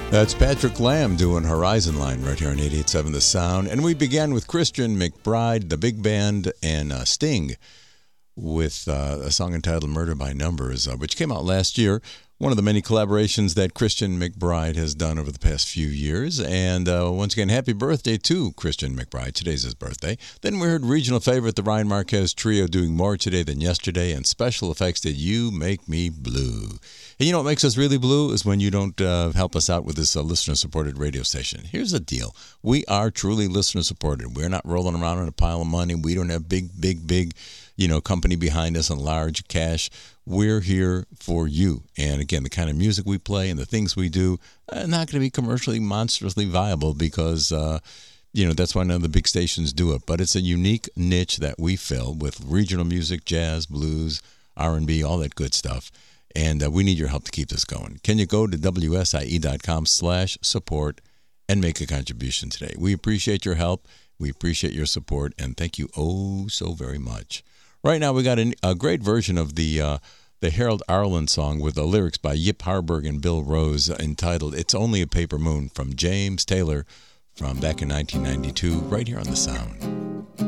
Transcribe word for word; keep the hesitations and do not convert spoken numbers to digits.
That's Patrick Lamb doing Horizon Line right here on eighty-eight point seven The Sound. And we began with Christian McBride, the big band, and uh, Sting with uh, a song entitled Murder by Numbers, uh, which came out last year. One of the many collaborations that Christian McBride has done over the past few years. And uh, once again, happy birthday to Christian McBride. Today's his birthday. Then we heard regional favorite, the Ryan Marquez Trio, doing More Today Than Yesterday, and special effects did You Make Me Blue. And you know what makes us really blue is when you don't uh, help us out with this uh, listener-supported radio station. Here's the deal. We are truly listener-supported. We're not rolling around in a pile of money. We don't have big, big, big, you know, company behind us and large cash. We're here for you. And again, the kind of music we play and the things we do are not going to be commercially monstrously viable because, uh, you know, that's why none of the big stations do it. But it's a unique niche that we fill with regional music, jazz, blues, R and B, all that good stuff. And uh, we need your help to keep this going. Can you go to W S I E dot com slash support and make a contribution today? We appreciate your help. We appreciate your support. And thank you oh so very much. Right now we got a, a great version of the uh, the Harold Arlen song with the lyrics by Yip Harburg and Bill Rose entitled It's Only a Paper Moon from James Taylor from back in nineteen ninety-two right here on The Sound.